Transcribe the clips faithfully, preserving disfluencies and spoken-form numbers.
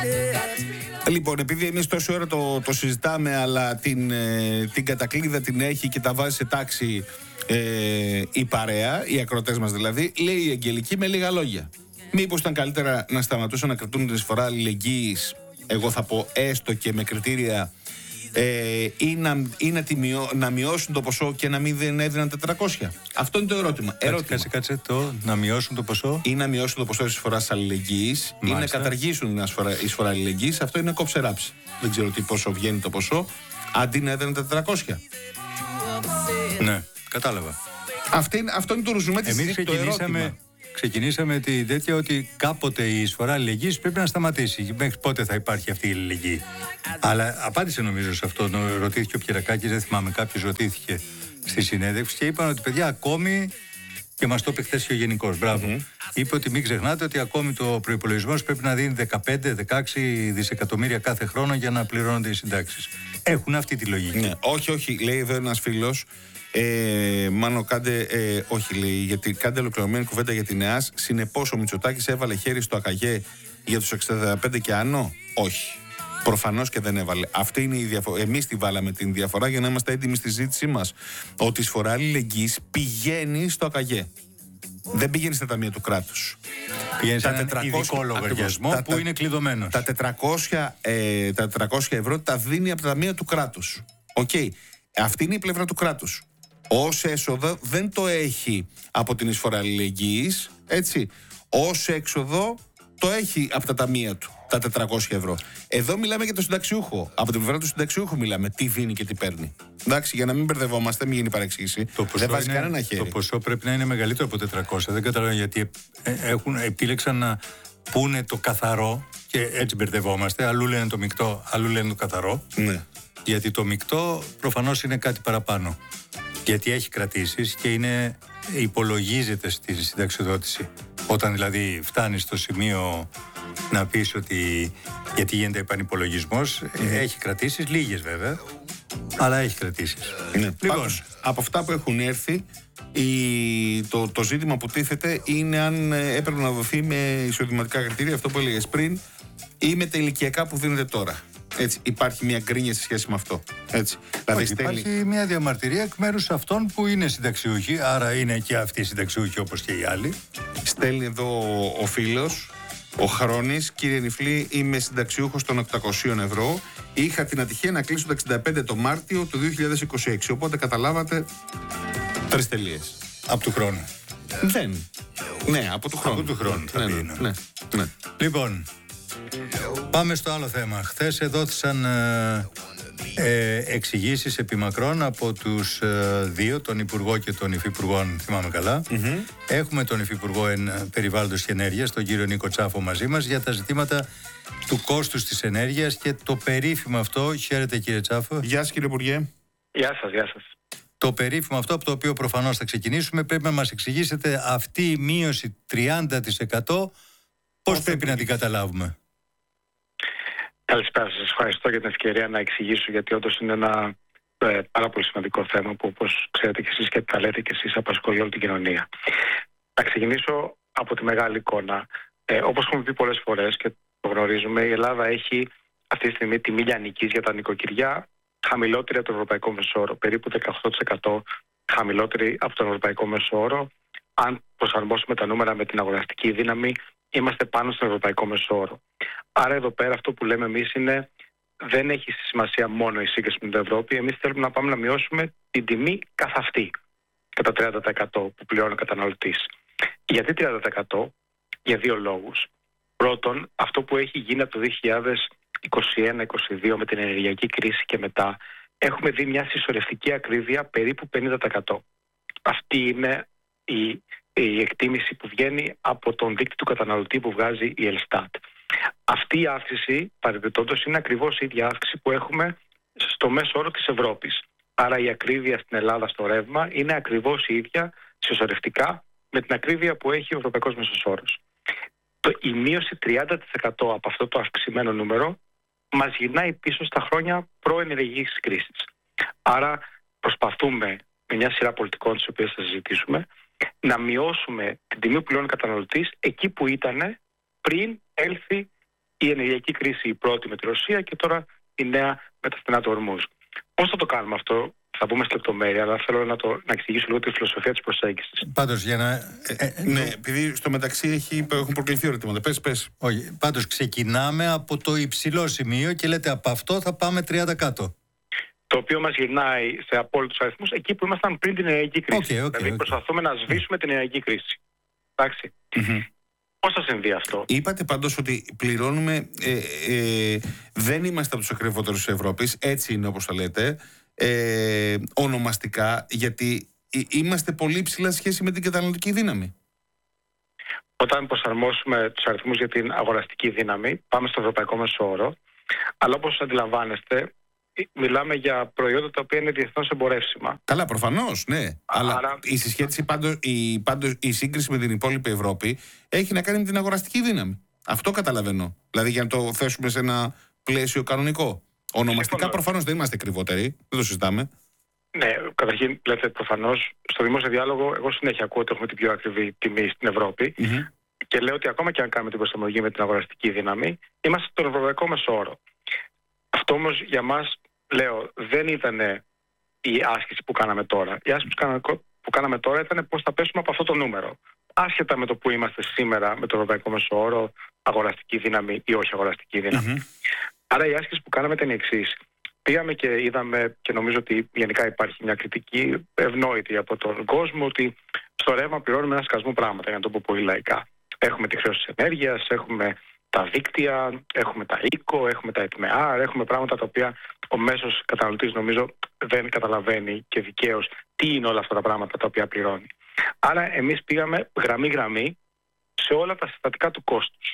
Λοιπόν, επειδή εμείς τόση ώρα το, το συζητάμε, αλλά την, ε, την κατακλείδα την έχει και τα βάζει σε τάξη ε, η παρέα, οι ακροατές μας δηλαδή, λέει η Αγγελική με λίγα λόγια. Μήπως ήταν καλύτερα να σταματούσαν να κρατούν την εισφορά αλληλεγγύης, εγώ θα πω έστω και με κριτήρια, ε, ή, να, ή να, μειώ, να μειώσουν το ποσό και να μην δεν έδιναν τετρακόσια. Αυτό είναι το ερώτημα. Κάτσε, ερώτημα. κάτσε, κάτσε το να μειώσουν το ποσό. Ή να μειώσουν το ποσό της εισφοράς αλληλεγγύης, ή να καταργήσουν την εισφορά αλληλεγγύης. Αυτό είναι κόψε-ράψη. Δεν ξέρω τι πόσο βγαίνει το ποσό, αντί να έδιναν τετρακόσια. Ναι, κατάλαβα. Αυτή, αυτό είναι το ρουζουμέ της συζήτησης. Εμείς ξεκινήσαμε, ξεκινήσαμε τη τέτοια ότι κάποτε η εισφορά αλληλεγγύης πρέπει να σταματήσει. Μέχρι πότε θα υπάρχει αυτή η αλληλεγγύη. Αλλά απάντησε νομίζω σε αυτό. Ρωτήθηκε ο Πιερακάκης, δεν θυμάμαι, κάποιος ρωτήθηκε στη συνέντευξη και είπαν ότι παιδιά ακόμη. Και μας το είπε χθες και ο Γενικός. Μπράβο. Mm-hmm. Είπε ότι μην ξεχνάτε ότι ακόμη το προϋπολογισμός πρέπει να δίνει δεκαπέντε με δεκαέξι δισεκατομμύρια κάθε χρόνο για να πληρώνονται οι συντάξεις. Έχουν αυτή τη λογική. Ναι, όχι, όχι. Λέει εδώ ένας φίλος. Ε, μάλλον κάντε, ε, όχι λέει, γιατί κάντε ολοκληρωμένη κουβέντα για την ΕΑΣ. Συνεπώς ο Μητσοτάκης έβαλε χέρι στο ΑΚΑΓΕ για τους εξήντα πέντε και άνω. Όχι. Προφανώς και δεν έβαλε. Αυτή είναι η διαφορά. Εμείς τη βάλαμε την διαφορά για να είμαστε έτοιμοι στη ζήτησή μας. Ότι η εισφορά αλληλεγγύης πηγαίνει στο ΑΚΑΓΕ. Δεν πηγαίνει στα ταμεία του κράτους. Πηγαίνει σε έναν ειδικό λογαριασμό που τα, είναι κλειδωμένος. Τα τετρακόσια, ε, τα τετρακόσια ευρώ τα δίνει από τα ταμεία του κράτους. Οκ. Okay. Αυτή είναι η πλευρά του κράτους. Ως έσοδο δεν το έχει από την εισφορά αλληλεγγύης. Έτσι. Ως έξοδο το έχει από τα ταμεία του. Τα τετρακόσια ευρώ. Εδώ μιλάμε για το συνταξιούχο. Από την πλευρά του συνταξιούχου μιλάμε. Τι δίνει και τι παίρνει. Εντάξει, για να μην μπερδευόμαστε, μην γίνει παρεξήγηση. Δεν βάζει είναι, κανένα χέρι. Το ποσό πρέπει να είναι μεγαλύτερο από τετρακόσια. Δεν καταλαβαίνω γιατί έχουν, επίλεξαν να πούνε το καθαρό και έτσι μπερδευόμαστε. Αλλού λένε το μεικτό, αλλού λένε το καθαρό. Ναι. Γιατί το μεικτό προφανώς είναι κάτι παραπάνω. Γιατί έχει κρατήσεις και είναι, υπολογίζεται στη συνταξιοδότηση. Όταν δηλαδή φτάνει στο σημείο να πεις ότι γιατί γίνεται επανυπολογισμός, mm. έχει κρατήσεις, λίγες βέβαια, αλλά έχει κρατήσεις. Ναι. Λοιπόν, πάντως, από αυτά που έχουν έρθει, η, το, το ζήτημα που τίθεται είναι αν έπρεπε να δοθεί με εισοδηματικά κριτήρια, αυτό που έλεγες πριν, ή με τα ηλικιακά που δίνεται τώρα. Έτσι, υπάρχει μια γκρίνια σε σχέση με αυτό. Έτσι. Δηλαδή, στέλνει... Υπάρχει μια διαμαρτυρία εκ μέρους αυτών που είναι συνταξιούχοι, άρα είναι και αυτοί συνταξιούχοι όπως και οι άλλοι. Στέλνει εδώ ο, ο φίλος, ο Χρόνης, κύριε Νιφλή, είμαι συνταξιούχος των οκτακόσια ευρώ. Είχα την ατυχία να κλείσω το εξήντα πέντε το Μάρτιο του δύο χιλιάδες είκοσι έξι. Οπότε καταλάβατε. Τρεις τελείες. Από του χρόνου. Δεν. Ναι, από του χρόνου. Από του χρόνου. Ναι, ναι, ναι, ναι. Λοιπόν. Πάμε στο άλλο θέμα. Χθες εδόθησαν ε, ε, εξηγήσεις επί μακρόν από τους ε, δύο, τον Υπουργό και τον Υφυπουργό, αν θυμάμαι καλά. Mm-hmm. Έχουμε τον Υφυπουργό εν, Περιβάλλοντος και Ενέργειας, τον κύριο Νίκο Τσάφο, μαζί μας για τα ζητήματα του κόστους της ενέργειας και το περίφημο αυτό. Χαίρετε κύριε Τσάφο. Γεια σας κύριε Υπουργέ. Γεια σας, γεια σας. Το περίφημο αυτό από το οποίο προφανώς θα ξεκινήσουμε, πρέπει να μας εξηγήσετε αυτή η μείωση τριάντα τοις εκατό πώς πρέπει να την καταλάβουμε. Καλησπέρα σας. Ευχαριστώ για την ευκαιρία να εξηγήσω, γιατί όντως είναι ένα ε, πάρα πολύ σημαντικό θέμα που, όπως ξέρετε και εσείς και τα λέτε και εσείς, απασχολεί όλη την κοινωνία. Θα ξεκινήσω από τη μεγάλη εικόνα. Ε, όπως έχουμε πει πολλές φορές και το γνωρίζουμε, η Ελλάδα έχει αυτή τη στιγμή τιμή λιανικής για τα νοικοκυριά χαμηλότερη από το ευρωπαϊκό μεσόωρο, περίπου δεκαοκτώ τοις εκατό χαμηλότερη από τον ευρωπαϊκό μεσόωρο. Αν προσαρμόσουμε τα νούμερα με την αγοραστική δύναμη, είμαστε πάνω στον ευρωπαϊκό μεσόωρο. Άρα εδώ πέρα αυτό που λέμε εμείς είναι, δεν έχει σημασία μόνο η σύγκριση με την Ευρώπη. Εμείς θέλουμε να πάμε να μειώσουμε την τιμή καθ' αυτή, κατά τριάντα τοις εκατό που πληρώνει ο καταναλωτής. Γιατί τριάντα τοις εκατό? Για δύο λόγους. Πρώτον, αυτό που έχει γίνει από το δύο χιλιάδες είκοσι ένα είκοσι δύο με την ενεργειακή κρίση και μετά, έχουμε δει μια συσσωρευτική ακρίβεια περίπου πενήντα τοις εκατό. Αυτή είναι η, η εκτίμηση που βγαίνει από τον δείκτη του καταναλωτή που βγάζει η Ελστάτ. Αυτή η αύξηση, παρεμπιπτόντως, είναι ακριβώς η ίδια αύξηση που έχουμε στο μέσο όρο της Ευρώπης. Άρα η ακρίβεια στην Ελλάδα στο ρεύμα είναι ακριβώς η ίδια συσσωρευτικά με την ακρίβεια που έχει ο ευρωπαϊκός μέσος όρος. Η μείωση τριάντα τοις εκατό από αυτό το αυξημένο νούμερο μας γυρνάει πίσω στα χρόνια προ-ενεργειακής κρίσης. Άρα προσπαθούμε με μια σειρά πολιτικών, τις οποίες θα συζητήσουμε, να μειώσουμε την τιμή που πληρώνει ο καταναλωτής εκεί που ήταν πριν έλθει η ενεργειακή κρίση η πρώτη με τη Ρωσία και τώρα η νέα με τα στενά του Ορμούζ. Πώς θα το κάνουμε αυτό, θα μπούμε στη λεπτομέρεια, αλλά θέλω να, το, να εξηγήσω λίγο τη φιλοσοφία της προσέγγισης. Πάντως, για να. Ε, ε, ναι, επειδή στο μεταξύ έχει, έχουν προκληθεί ερωτήματα. Πες, πες. Όχι. Πάντως, ξεκινάμε από το υψηλό σημείο και λέτε από αυτό θα πάμε τριάντα κάτω. Το οποίο μας γυρνάει σε απόλυτους αριθμούς εκεί που ήμασταν πριν την ενεργειακή κρίση. Okay, okay, δηλαδή, okay. προσπαθούμε να σβήσουμε την ενεργειακή κρίση. Εντάξει. Mm-hmm. Πώς θα συμβεί αυτό? Είπατε πάντως ότι πληρώνουμε, ε, ε, δεν είμαστε από τους ακριβότερους της Ευρώπης, έτσι είναι όπως το λέτε, ε, ονομαστικά, γιατί είμαστε πολύ ψηλά σχέση με την καταναλωτική δύναμη. Όταν προσαρμόσουμε τους αριθμούς για την αγοραστική δύναμη, πάμε στο ευρωπαϊκό μέσο όρο, αλλά όπως αντιλαμβάνεστε, μιλάμε για προϊόντα τα οποία είναι διεθνώς εμπορεύσιμα. Καλά, προφανώς, ναι. Άρα... Αλλά η συσχέτιση, πάντως, η, πάντως, η σύγκριση με την υπόλοιπη Ευρώπη έχει να κάνει με την αγοραστική δύναμη. Αυτό καταλαβαίνω. Δηλαδή, για να το θέσουμε σε ένα πλαίσιο κανονικό. Ονομαστικά, προφανώς δεν είμαστε ακριβότεροι. Δεν το συζητάμε. Ναι, καταρχήν, λέτε προφανώς, στο δημόσιο διάλογο, εγώ συνέχεια ακούω ότι έχουμε την πιο ακριβή τιμή στην Ευρώπη. Mm-hmm. Και λέω ότι ακόμα και αν κάνουμε την προσαρμογή με την αγοραστική δύναμη, είμαστε στον ευρωπαϊκό μέσο όρο. Αυτό όμως για μας, λέω, δεν ήταν η άσκηση που κάναμε τώρα. Η άσκηση που κάναμε, που κάναμε τώρα ήταν πώς θα πέσουμε από αυτό το νούμερο. Άσχετα με το που είμαστε σήμερα με το ευρωπαϊκό μέσο όρο, αγοραστική δύναμη ή όχι αγοραστική δύναμη. Mm-hmm. Άρα η άσκηση που κάναμε ήταν η εξής. Πήγαμε και είδαμε, και νομίζω ότι γενικά υπάρχει μια κριτική ευνόητη από τον κόσμο, ότι στο ρεύμα πληρώνουμε ένα σκασμό πράγματα, για να το πω πολύ λαϊκά. Έχουμε τη χρέωση της ενέργειας, έχουμε τα δίκτυα, έχουμε τα οίκο, έχουμε τα ΕΤΜΕΑΡ, έχουμε πράγματα τα οποία ο μέσος καταναλωτής νομίζω δεν καταλαβαίνει και δικαίως τι είναι όλα αυτά τα πράγματα τα οποία πληρώνει. Άρα εμείς πήγαμε γραμμή-γραμμή σε όλα τα συστατικά του κόστους.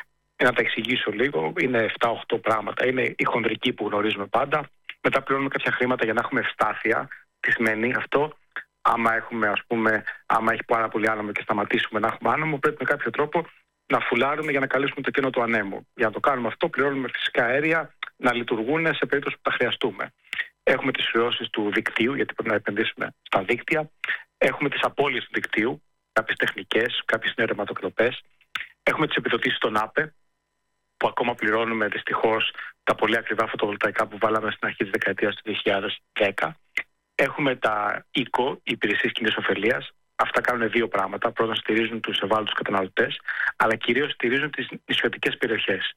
Να τα εξηγήσω λίγο, είναι επτά οχτώ πράγματα, είναι η χονδρική που γνωρίζουμε πάντα, μετά πληρώνουμε κάποια χρήματα για να έχουμε ευστάθεια. Τι σημαίνει αυτό? Άμα έχουμε, ας πούμε, άμα έχει πάρα πολύ άνεμο και σταματήσουμε να έχουμε άνεμο, πρέπει με κάποιο τρόπο να φουλάρουμε για να καλύψουμε το κενό του ανέμου. Για να το κάνουμε αυτό, πληρώνουμε φυσικά αέρια να λειτουργούν σε περίπτωση που τα χρειαστούμε. Έχουμε τις χρεώσεις του δικτύου, γιατί πρέπει να επενδύσουμε στα δίκτυα. Έχουμε τις απώλειες του δικτύου, κάποιες τεχνικές, κάποιες νεορευματοκλοπές. Έχουμε τις επιδοτήσεις των ΑΠΕ, που ακόμα πληρώνουμε δυστυχώς τα πολύ ακριβά φωτοβολταϊκά που βάλαμε στην αρχή της δεκαετίας του δύο χιλιάδες δέκα. Έχουμε τα οίκο, οι υπηρεσίες κοινής ωφελίας. Αυτά κάνουν δύο πράγματα. Πρώτον, στηρίζουν τους ευάλωτους καταναλωτές, αλλά κυρίως στηρίζουν τις νησιωτικές περιοχές.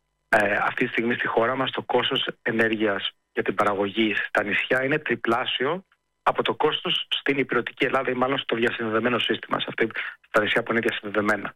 Ε, αυτή τη στιγμή στη χώρα μας το κόστος ενέργειας για την παραγωγή στα νησιά είναι τριπλάσιο από το κόστος στην υπηρετική Ελλάδα ή μάλλον στο διασυνδεδεμένο σύστημα, σε αυτή τα νησιά που είναι διασυνδεδεμένα.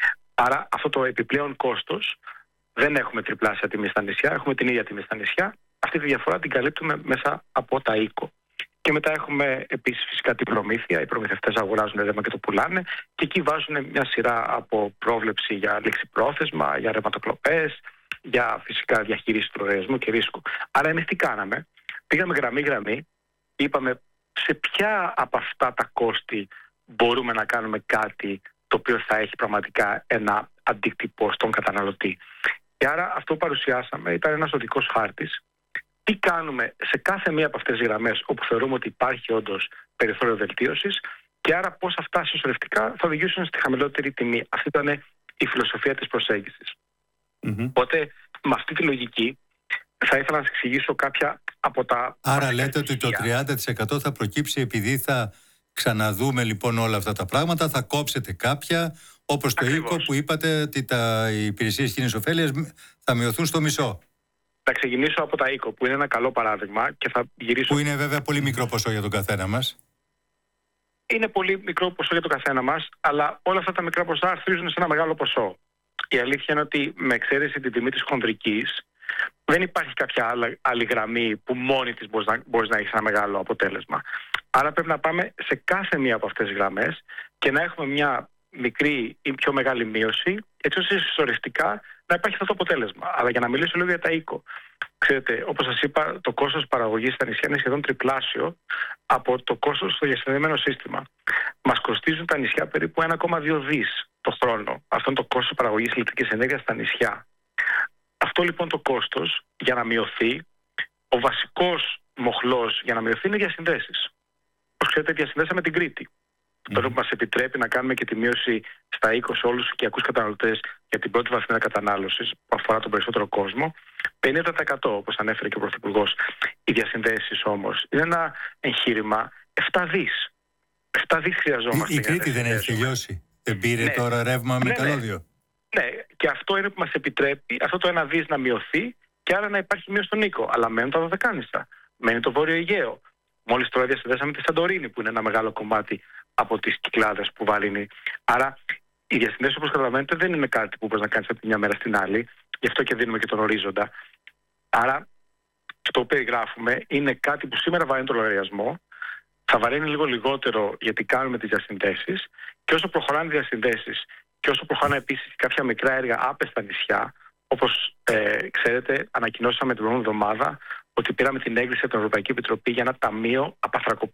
Άρα αυτό το επιπλέον κόστος δεν έχουμε τριπλάσια τιμή στα νησιά, έχουμε την ίδια τιμή στα νησιά. Αυτή τη διαφορά την καλύπτουμε μέσα από τα οίκο. Και μετά έχουμε επίσης φυσικά την προμήθεια. Οι προμηθευτές αγοράζουν ρεύμα και το πουλάνε. Και εκεί βάζουν μια σειρά από πρόβλεψη για ληξιπρόθεσμα, για ρευματοκλοπές, για φυσικά διαχείριση του λογαριασμού και ρίσκου. Άρα εμείς τι κάναμε? Πήγαμε γραμμή-γραμμή, είπαμε σε ποια από αυτά τα κόστη μπορούμε να κάνουμε κάτι το οποίο θα έχει πραγματικά ένα αντίκτυπο στον καταναλωτή. Και άρα αυτό που παρουσιάσαμε ήταν ένας οδικός χάρτης. Τι κάνουμε σε κάθε μία από αυτές τις γραμμές όπου θεωρούμε ότι υπάρχει όντως περιθώριο βελτίωσης και άρα πώς αυτά συσσωρευτικά θα οδηγήσουν στη χαμηλότερη τιμή. Αυτή ήταν η φιλοσοφία της προσέγγισης. Mm-hmm. Οπότε με αυτή τη λογική θα ήθελα να σας εξηγήσω κάποια από τα... Άρα λέτε ότι το τριάντα τοις εκατό θα προκύψει επειδή θα ξαναδούμε λοιπόν όλα αυτά τα πράγματα, θα κόψετε κάποια, όπως το οίκο που είπατε ότι τα, οι υπηρεσίες κοινής ωφέλειας θα μειωθούν στο μισό. Θα ξεκινήσω από τα οίκο που είναι ένα καλό παράδειγμα και θα γυρίσω... Που είναι βέβαια πολύ μικρό ποσό για τον καθένα μας. Είναι πολύ μικρό ποσό για τον καθένα μας, αλλά όλα αυτά τα μικρά ποσά αρθρίζουν σε ένα μεγάλο ποσό. Η αλήθεια είναι ότι με εξαίρεση την τιμή της χονδρικής, δεν υπάρχει κάποια άλλη, άλλη γραμμή που μόνη της μπορείς να, μπορείς να έχεις ένα μεγάλο αποτέλεσμα. Άρα πρέπει να πάμε σε κάθε μία από αυτές τις γραμμές και να έχουμε μια μικρή ή πιο μεγάλη μείωση, έτσι ώστε συσσωρευτικά να υπάρχει αυτό το αποτέλεσμα. Αλλά για να μιλήσω λίγο για τα οίκο. Ξέρετε, όπως σας είπα, το κόστος παραγωγής στα νησιά είναι σχεδόν τριπλάσιο από το κόστος στο διασυνδεδεμένο σύστημα. Μας κοστίζουν τα νησιά περίπου ένα κόμμα δύο δις το χρόνο. Αυτό είναι το κόστος παραγωγής ηλεκτρικής ενέργειας στα νησιά. Αυτό λοιπόν το κόστος για να μειωθεί, ο βασικός μοχλός για να μειωθεί είναι οι διασυνδέσεις. Όπως ξέρετε, διασυνδέσαμε την Κρήτη. Αυτό που μας επιτρέπει να κάνουμε και τη μείωση στα είκοσι όλους τους οικιακούς καταναλωτές για την πρώτη βαθμίδα κατανάλωσης, που αφορά τον περισσότερο κόσμο, πενήντα τοις εκατό όπως ανέφερε και ο Πρωθυπουργός. Οι διασυνδέσεις όμως είναι ένα εγχείρημα επτά δις. επτά δις χρειαζόμαστε. Η, η Κρήτη δεν έχει τελειώσει. Δεν πήρε ναι. τώρα ρεύμα με ναι, καλώδιο. Ναι. ναι, και αυτό είναι που μας επιτρέπει αυτό το ένα δις να μειωθεί και άρα να υπάρχει μείωση στον οίκο. Αλλά μένουν τα Δωδεκάνησα, μένει το Βόρειο Αιγαίο. Μόλις τώρα διασυνδέσαμε τη Σαντορίνη, που είναι ένα μεγάλο κομμάτι από τις Κυκλάδες που βαρύνει. Άρα οι διασυνδέσεις, όπως καταλαβαίνετε, δεν είναι κάτι που μπορείς να κάνεις από τη μια μέρα στην άλλη. Γι' αυτό και δίνουμε και τον ορίζοντα. Άρα αυτό που περιγράφουμε είναι κάτι που σήμερα βαρύνει τον λογαριασμό, θα βαρύνει λίγο λιγότερο γιατί κάνουμε τις διασυνδέσεις, και όσο προχωράνε οι διασυνδέσεις και όσο προχωράνε επίσης κάποια μικρά έργα άπεστα νησιά, όπως ε, ξέρετε, ανακοινώσαμε την προηγούμενη εβδομάδα ότι πήραμε την έγκριση από την Ευρωπαϊκή Επιτροπή για ένα ταμείο